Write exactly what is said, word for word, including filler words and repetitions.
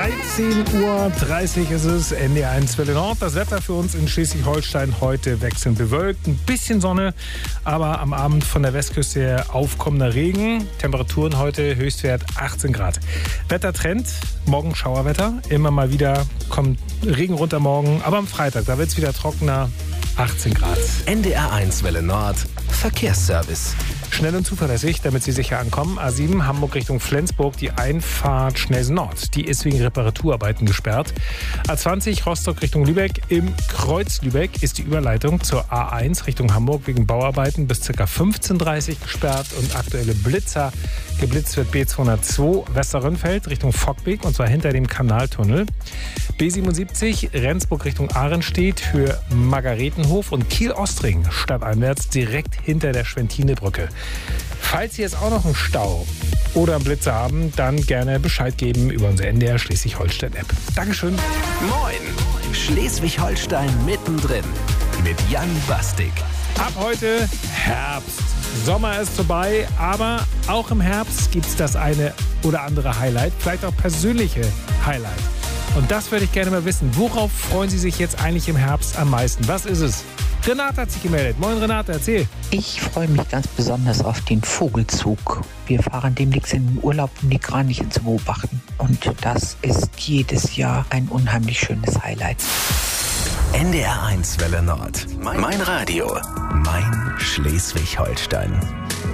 dreizehn Uhr dreißig ist es, N D R eins Welle Nord. Das Wetter für uns in Schleswig-Holstein heute wechselnd bewölkt. Ein bisschen Sonne, aber am Abend von der Westküste her aufkommender Regen. Temperaturen heute Höchstwert achtzehn Grad. Wettertrend, morgen Schauerwetter. Immer mal wieder kommt Regen runter morgen. Aber am Freitag, da wird es wieder trockener. achtzehn Grad. N D R eins Welle Nord, Verkehrsservice. Schnell und zuverlässig, damit Sie sicher ankommen. A sieben Hamburg Richtung Flensburg, die Einfahrt Schnellsen Nord. Die ist wegen Reparaturarbeiten gesperrt. A zwanzig Rostock Richtung Lübeck. Im Kreuz Lübeck ist die Überleitung zur A eins Richtung Hamburg wegen Bauarbeiten bis ca. fünfzehn Uhr dreißig gesperrt. Und aktuelle Blitzer. Geblitzt wird B zweihundertzwei Westerrönfeld Richtung Fockbeek und zwar hinter dem Kanaltunnel. B siebenundsiebzig Rendsburg Richtung Ahrenstedt für Margaretenhof und Kiel-Ostring stadteinwärts direkt hinter der Schwentinebrücke. Falls Sie jetzt auch noch einen Stau oder einen Blitzer haben, dann gerne Bescheid geben über unsere N D R Schleswig-Holstein-App. Dankeschön. Moin, Schleswig-Holstein mittendrin mit Jan Bastik. Ab heute Herbst. Sommer ist vorbei, aber auch im Herbst gibt es das eine oder andere Highlight, vielleicht auch persönliche Highlight. Und das würde ich gerne mal wissen. Worauf freuen Sie sich jetzt eigentlich im Herbst am meisten? Was ist es? Renate hat sich gemeldet. Moin Renate, erzähl. Ich freue mich ganz besonders auf den Vogelzug. Wir fahren demnächst in den Urlaub, um die Kraniche zu beobachten. Und das ist jedes Jahr ein unheimlich schönes Highlight. N D R eins Welle Nord. Mein Radio. Mein Schleswig-Holstein.